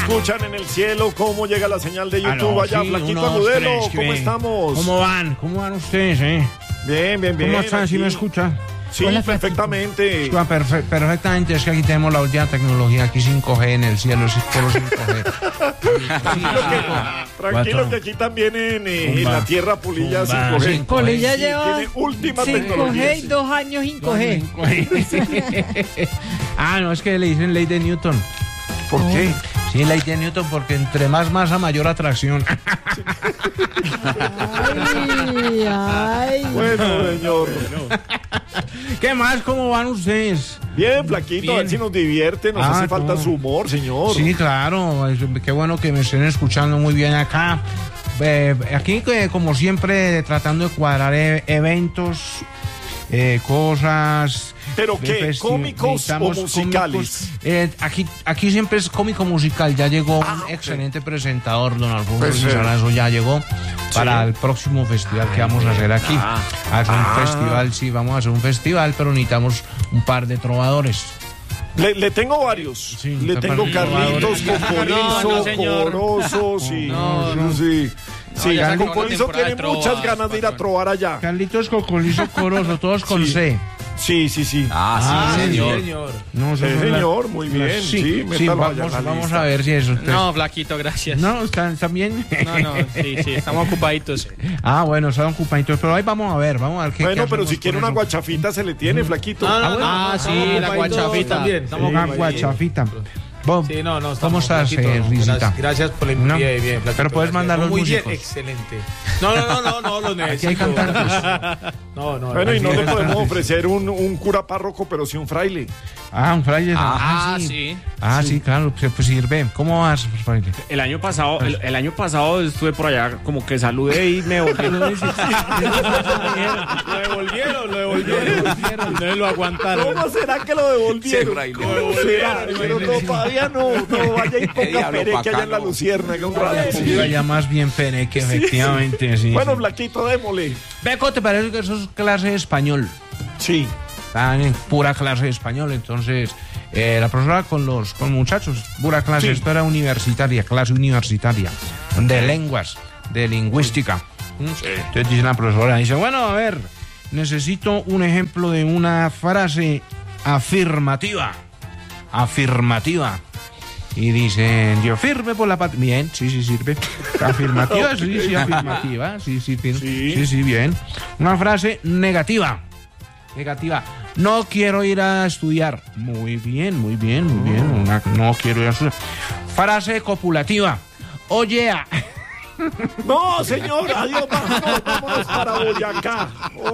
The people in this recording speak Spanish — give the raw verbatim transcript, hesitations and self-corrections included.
escuchan en el cielo, cómo llega la señal de YouTube. Aló, allá, sí, Flaquito uno, dos, Agudelo, tres, ¿cómo ¿qué? estamos? ¿Cómo van? ¿Cómo van ustedes, eh? Bien, bien, bien. ¿Cómo están? ¿Sí aquí. me escuchan? Sí, Hola, perfectamente. Escucha, perfe- perfectamente, es que aquí tenemos la última tecnología, aquí cinco G en el cielo, es por cinco G. Tranquilo que, tranquilo Cuatro. que aquí también en, eh, en Pumba. la tierra Pulilla Pumba, cinco G. cinco G. Polilla Sí, lleva tiene última cinco tecnología. G y dos años cinco G. Ah, no, es que le dicen ley de Newton. ¿Por qué? Sí, ley de Newton, porque entre más masa, mayor atracción. Ay, ay. Bueno, señor. ¿Qué más? ¿Cómo van ustedes? Bien, Flaquito, a Bien. ver si nos divierte, nos Ah, hace falta no. su humor, señor. Sí, claro, es- qué bueno que me estén escuchando muy bien acá. Eh, aquí, eh, como siempre, tratando de cuadrar e- eventos, eh, cosas. ¿Pero de qué? festi- ¿Cómicos o necesitamos musicales? cómicos. Eh, aquí, aquí siempre es cómico musical. Ya llegó Ah, un ok. excelente presentador, don Alfonso Pues, eh, Lizarazo, ya llegó para el próximo festival que vamos a hacer aquí. Hacer un Ah. festival, sí, vamos a hacer un festival, pero necesitamos un par de trovadores. Le, le tengo varios. Sí, le te tengo parece Carlitos, probador. Cocolizo, No, no, señor. Corozo, sí. No, no. sí. Sí, ya se acabó la Cocolizo temporada tiene de muchas trovas, ganas de ir a patrón. trobar allá. Carlitos Cocolizo Corozo, todos con Sí. C. Sí, sí, sí. Ah, sí, sí, señor. No, Sí, esos son señor, las- muy las- bien. Sí, Sí, sí, métalo allá en vamos, la vamos lista. a ver si eso. entonces- No, Flaquito, gracias. No, ¿están, están bien? No, no, sí, sí, estamos ocupaditos. Ah, bueno, están ocupaditos, pero ahí vamos a ver, vamos a ver qué Bueno, qué pero hacemos si quiere con una eso. guachafita se le tiene, Flaquito. Ah, sí, la guachafita también. Una guachafita. Vos, Sí, no, no, ¿Cómo estamos, estás, Flaquito, eh, no, Risita? gracias, gracias por la No, invitación. Bien, bien, Flaquito, pero puedes gracias. mandar los Muy músicos. bien, excelente. No, no, no, no, no, los necesito. Aquí hay cantantes. No, no. Bueno, y no aquí le hay podemos cantantes. ofrecer un, un cura párroco, pero sí un fraile. Ah, un fraile. Ah, sí. Ah, sí, claro, pues, pues sirve. ¿Cómo vas, fraile? El año pasado, el, el año pasado estuve por allá, como que saludé y me volvieron. Lo devolvieron, lo devolvieron. No lo aguantaron. ¿Cómo será que lo devolvieron? Sí, fraile. ¿Cómo será? Pero no, todavía no, no vaya y ponga diablo pere que allá bacano. en la Luciérnaga un rato. Ponga ya más bien pene que efectivamente, sí. Bueno, sí. Flaquito, démosle. Beco, ¿te parece que eso es clase de español? Sí. Están en pura clase de español, entonces eh, la profesora con los con muchachos, pura clase, Sí. esto era universitaria, clase universitaria, de lenguas, de lingüística. ¿Mm? Entonces dice la profesora, dice, bueno, a ver, necesito un ejemplo de una frase afirmativa, afirmativa. Y dicen, yo firme por la patria. Bien, sí, sí, sirve. Afirmativa, sí, sí, afirmativa. Sí, sí, fir- Sí. sí, sí, bien. Una frase negativa. Negativa. No quiero ir a estudiar. Muy bien, muy bien, muy bien. Una- no quiero ir a estudiar. Frase copulativa. Oye, a- No, señor, adiós, vámonos, vámonos para Boyacá.